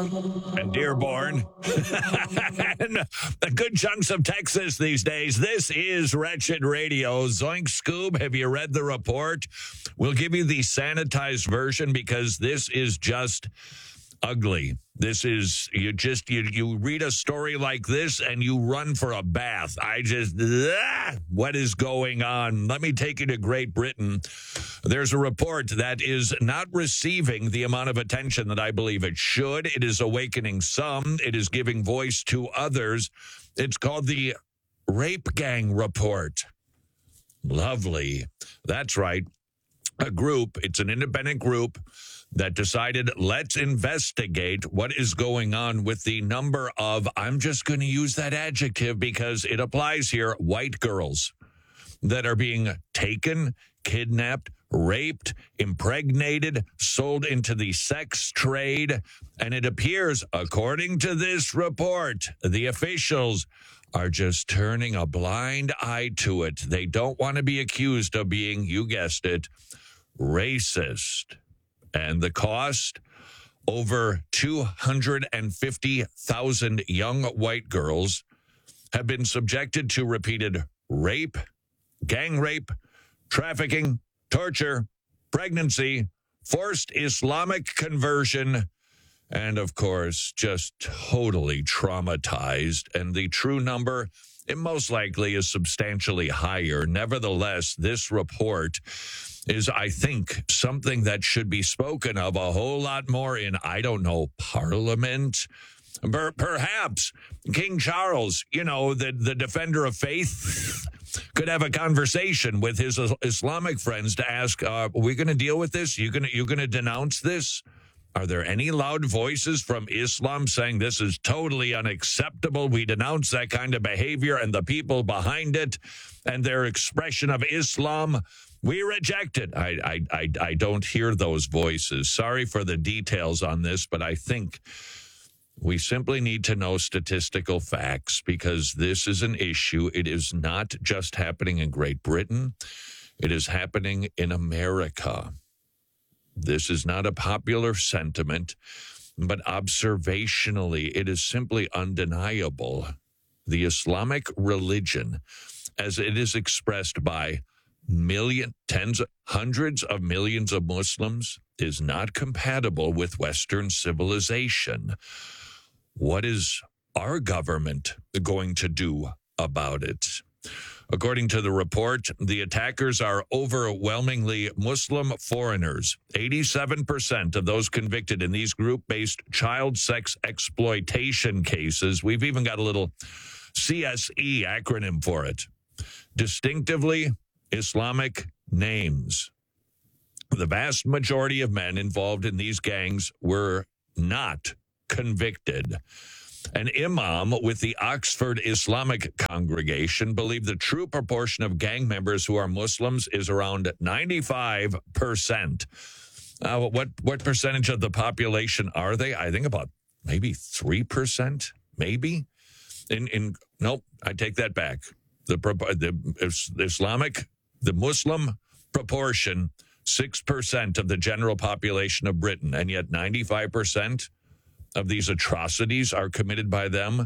and Dearborn, and good chunks of Texas these days. This is Wretched Radio. Zoink Scoob, have you read the report? We'll give you the sanitized version because this is just ugly. This is, you read a story like this and you run for a bath. What is going on? Let me take you to Great Britain. There's a report that is not receiving the amount of attention that I believe it should. It is awakening some. It is giving voice to others. It's called the Rape Gang Report. Lovely. That's right. It's an independent group that decided, let's investigate what is going on with the number of, I'm just going to use that adjective because it applies here, white girls that are being taken, kidnapped, raped, impregnated, sold into the sex trade. And it appears, according to this report, the officials are just turning a blind eye to it. They don't want to be accused of being, you guessed it, racist. And the cost, over 250,000 young white girls have been subjected to repeated rape, gang rape, trafficking, torture, pregnancy, forced Islamic conversion, and, of course, just totally traumatized. And the true number, it most likely is substantially higher. Nevertheless, this report is, I think, something that should be spoken of a whole lot more in, I don't know, Parliament. Perhaps King Charles, the defender of faith, could have a conversation with his Islamic friends to ask, are we going to deal with this? You going to denounce this? Are there any loud voices from Islam saying this is totally unacceptable? We denounce that kind of behavior and the people behind it and their expression of Islam. We reject it. I don't hear those voices. Sorry for the details on this, but I think we simply need to know statistical facts because this is an issue. It is not just happening in Great Britain. It is happening in America. This is not a popular sentiment, but observationally, it is simply undeniable. The Islamic religion, as it is expressed by hundreds of millions of Muslims, is not compatible with Western civilization. What is our government going to do about it? According to the report, the attackers are overwhelmingly Muslim foreigners. 87% of those convicted in these group-based child sex exploitation cases, we've even got a little CSE acronym for it, distinctively Islamic names. The vast majority of men involved in these gangs were not convicted. An imam with the Oxford Islamic Congregation believed the true proportion of gang members who are Muslims is around 95%. What percentage of the population are they? I think about maybe 3%, maybe. Nope, I take that back. The Muslim proportion, 6% of the general population of Britain, and yet 95% of these atrocities are committed by them.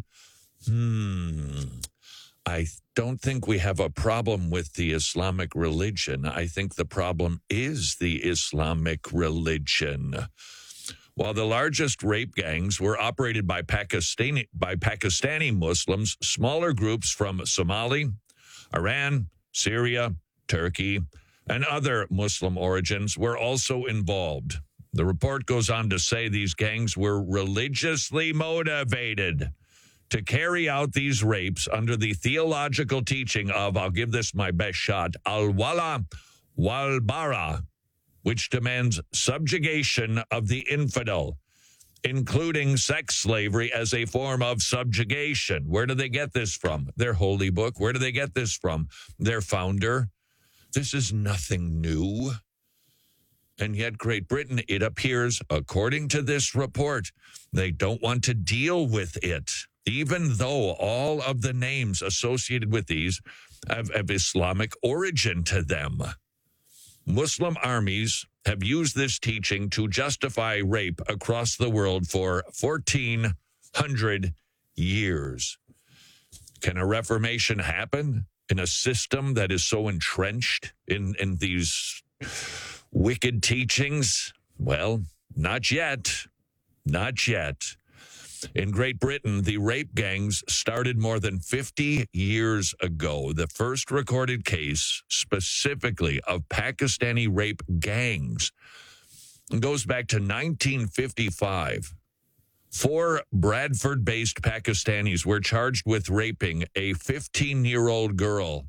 I don't think we have a problem with the Islamic religion. I think the problem is the Islamic religion. While the largest rape gangs were operated by Pakistani Muslims, smaller groups from Somali, Iran, Syria, Turkey, and other Muslim origins were also involved. The report goes on to say these gangs were religiously motivated to carry out these rapes under the theological teaching of, I'll give this my best shot, al-wala wal-bara, which demands subjugation of the infidel, including sex slavery as a form of subjugation. Where do they get this from? Their holy book. Where do they get this from? Their founder. This is nothing new. And yet Great Britain, it appears, according to this report, they don't want to deal with it, even though all of the names associated with these have Islamic origin to them. Muslim armies have used this teaching to justify rape across the world for 1,400 years. Can a reformation happen in a system that is so entrenched in these wicked teachings? Well, not yet. Not yet. In Great Britain, the rape gangs started more than 50 years ago. The first recorded case specifically of Pakistani rape gangs goes back to 1955. 4 Bradford-based Pakistanis were charged with raping a 15-year-old girl.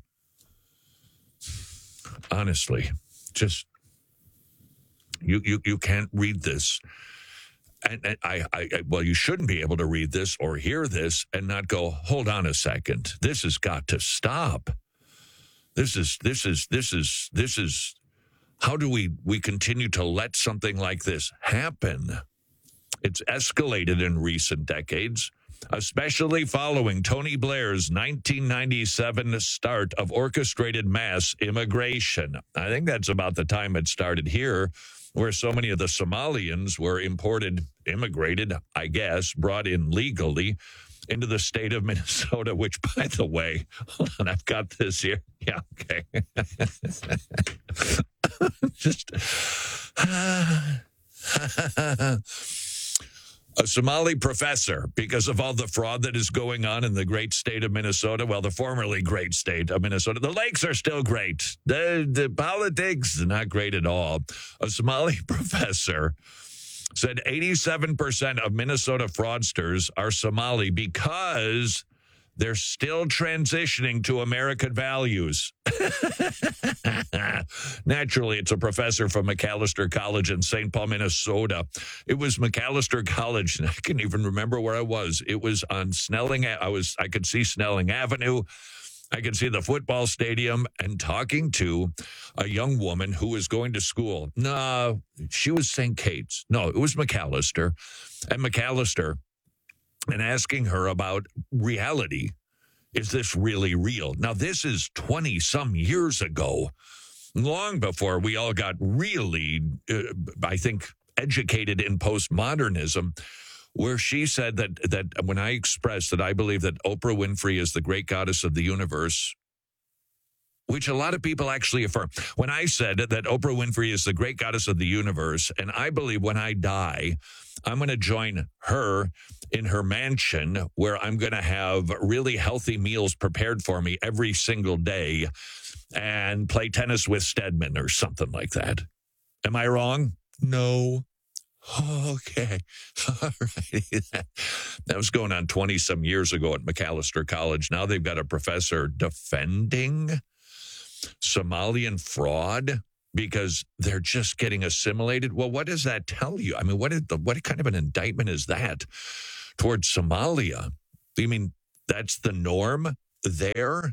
Honestly, just you can't read this. And well, you shouldn't be able to read this or hear this and not go, hold on a second. This has got to stop. This is, how do we continue to let something like this happen? It's escalated in recent decades, especially following Tony Blair's 1997 start of orchestrated mass immigration. I think that's about the time it started here, where so many of the Somalians were immigrated, I guess, brought in legally into the state of Minnesota, which, by the way, hold on, I've got this here. Yeah, okay. Just a Somali professor, because of all the fraud that is going on in the great state of Minnesota. Well, the formerly great state of Minnesota. The lakes are still great. The politics, not great at all. A Somali professor said 87% of Minnesota fraudsters are Somali because they're still transitioning to American values. Naturally, it's a professor from Macalester College in St. Paul, Minnesota. It was Macalester College, and I can't even remember where I was. It was on Snelling. I could see Snelling Avenue. I could see the football stadium, and talking to a young woman who was going to school. No, she was St. Kate's. No, it was Macalester. At Macalester, and asking her about reality. Is this really real? Now, this is 20-some years ago, long before we all got really, I think, educated in postmodernism, where she said that when I expressed that I believe that Oprah Winfrey is the great goddess of the universe, which a lot of people actually affirm. When I said that Oprah Winfrey is the great goddess of the universe, and I believe when I die, I'm going to join her in her mansion where I'm going to have really healthy meals prepared for me every single day and play tennis with Stedman or something like that. Am I wrong? No. Okay. All right. That was going on 20-some years ago at Macalester College. Now they've got a professor defending Somalian fraud because they're just getting assimilated. Well, what does that tell you? I mean, what kind of an indictment is that towards Somalia? You mean that's the norm there?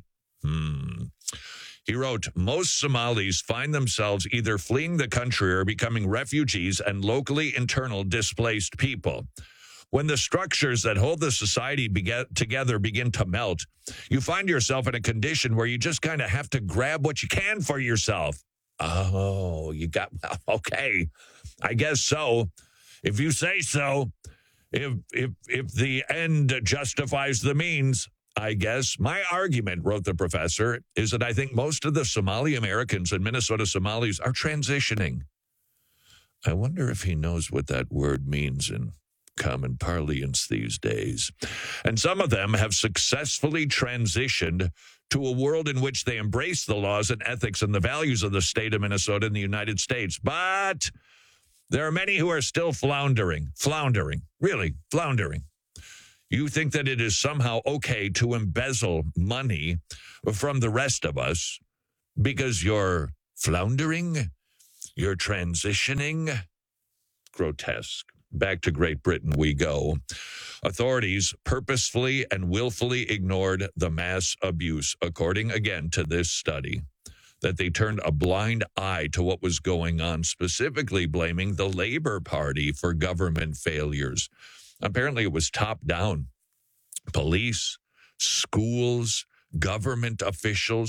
He wrote, most Somalis find themselves either fleeing the country or becoming refugees and locally internal displaced people. When the structures that hold the society together begin to melt, you find yourself in a condition where you just kind of have to grab what you can for yourself. Oh, okay. I guess so. If you say so, if the end justifies the means, I guess. My argument, wrote the professor, is that I think most of the Somali Americans and Minnesota Somalis are transitioning. I wonder if he knows what that word means in common parlance these days. And some of them have successfully transitioned to a world in which they embrace the laws and ethics and the values of the state of Minnesota and the United States. But there are many who are still floundering, really floundering. You think that it is somehow okay to embezzle money from the rest of us because you're floundering, you're transitioning? Grotesque. Back to Great Britain we go. Authorities purposefully and willfully ignored the mass abuse, according again to this study, that they turned a blind eye to what was going on, specifically blaming the Labor Party for government failures. Apparently it was top down. Police, schools, government officials,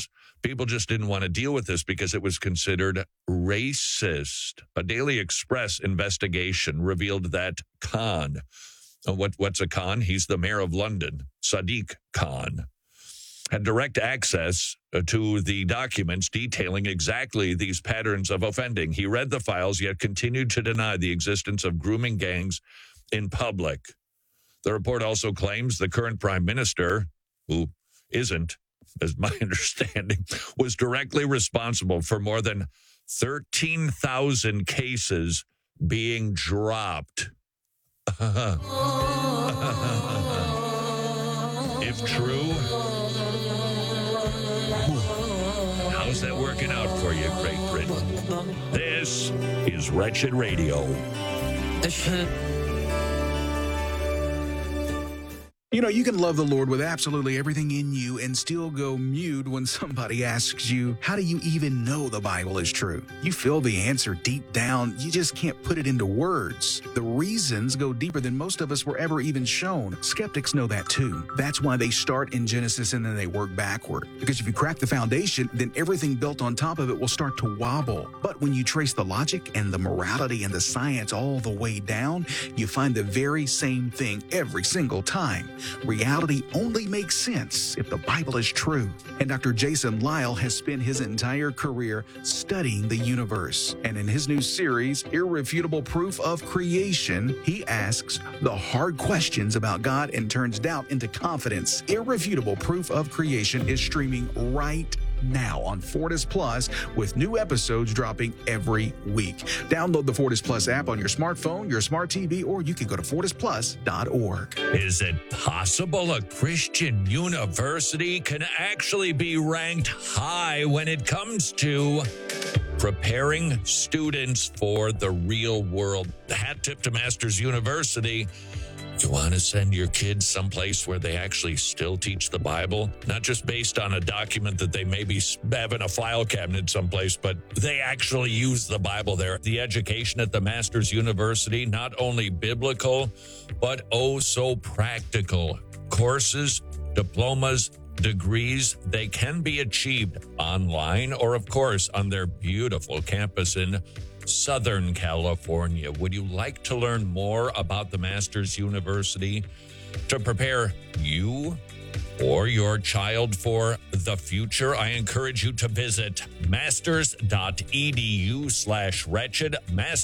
People just didn't want to deal with this because it was considered racist. A Daily Express investigation revealed that Khan, what's a Khan? He's the mayor of London, Sadiq Khan, had direct access to the documents detailing exactly these patterns of offending. He read the files, yet continued to deny the existence of grooming gangs in public. The report also claims the current prime minister, who isn't, as my understanding, was directly responsible for more than 13,000 cases being dropped. If true, how's that working out for you, Great Britain? This is Wretched Radio. You know, you can love the Lord with absolutely everything in you and still go mute when somebody asks you, how do you even know the Bible is true? You feel the answer deep down, you just can't put it into words. The reasons go deeper than most of us were ever even shown. Skeptics know that too. That's why they start in Genesis and then they work backward. Because if you crack the foundation, then everything built on top of it will start to wobble. But when you trace the logic and the morality and the science all the way down, you find the very same thing every single time. Reality only makes sense if the Bible is true. And Dr. Jason Lisle has spent his entire career studying the universe. And in his new series, Irrefutable Proof of Creation, he asks the hard questions about God and turns doubt into confidence. Irrefutable Proof of Creation is streaming right now on Fortis Plus, with new episodes dropping every week. Download the Fortis Plus app on your smartphone, your smart TV, or you can go to fortisplus.org. Is it possible a Christian university can actually be ranked high when it comes to preparing students for the real world? Hat tip to Masters University. You want to send your kids someplace where they actually still teach the Bible, not just based on a document that they maybe have in a file cabinet someplace, but they actually use the Bible there. The education at the Masters University, not only biblical, but oh so practical. Courses, diplomas, degrees, they can be achieved online or, of course, on their beautiful campus in Southern California. Would you like to learn more about the Masters University to prepare you or your child for the future? I encourage you to visit masters.edu/wretched,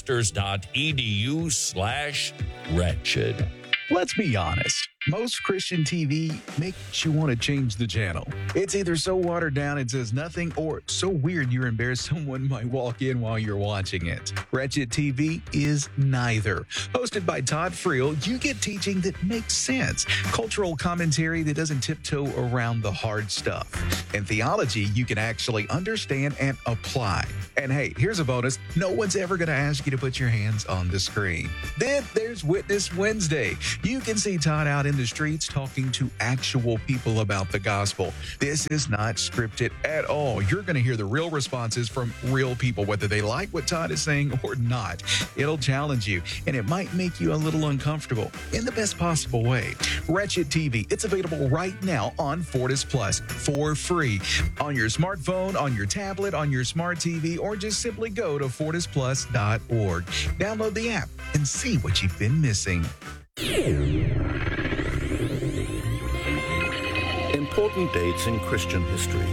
masters.edu/wretched. Let's be honest. Most Christian TV makes you want to change the channel. It's either so watered down it says nothing, or so weird you're embarrassed someone might walk in while you're watching it. Wretched TV is neither. Hosted by Todd Friel, you get teaching that makes sense, cultural commentary that doesn't tiptoe around the hard stuff, and theology you can actually understand and apply. And hey, here's a bonus. No one's ever going to ask you to put your hands on the screen. Then there's Witness Wednesday. You can see Todd out in the streets talking to actual people about the gospel. This is not scripted at all. You're going to hear the real responses from real people, whether they like what Todd is saying or not. It'll challenge you, and it might make you a little uncomfortable in the best possible way. Wretched TV, it's available right now on Fortis Plus for free on your smartphone, on your tablet, on your smart TV, or just simply go to fortisplus.org. Download the app and see what you've been missing. Important dates in Christian history.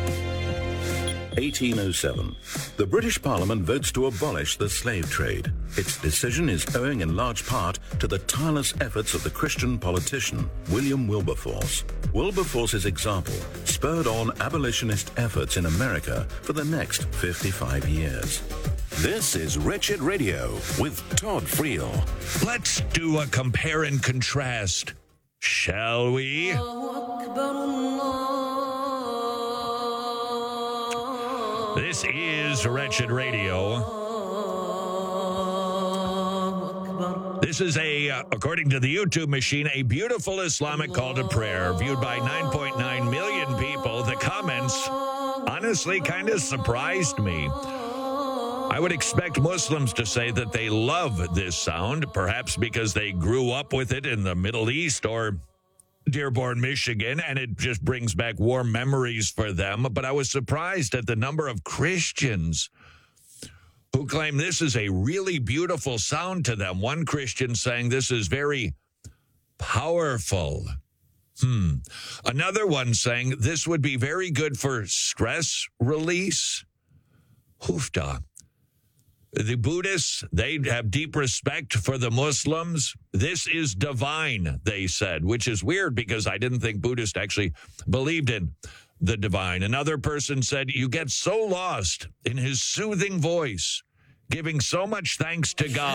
1807. The British Parliament votes to abolish the slave trade. Its decision is owing in large part to the tireless efforts of the Christian politician William Wilberforce. Wilberforce's example spurred on abolitionist efforts in America for the next 55 years. This is Wretched Radio with Todd Friel. Let's do a compare and contrast, shall we? This is Wretched Radio. This is according to the YouTube machine, a beautiful Islamic call to prayer viewed by 9.9 million people. The comments honestly kind of surprised me. I would expect Muslims to say that they love this sound, perhaps because they grew up with it in the Middle East, or Dearborn, Michigan, and it just brings back warm memories for them. But I was surprised at the number of Christians who claim this is a really beautiful sound to them. One Christian saying this is very powerful. Another one saying this would be very good for stress release. Hoofda. The Buddhists, they have deep respect for the Muslims. This is divine, they said, which is weird because I didn't think Buddhists actually believed in the divine. Another person said, you get so lost in his soothing voice, giving so much thanks to God.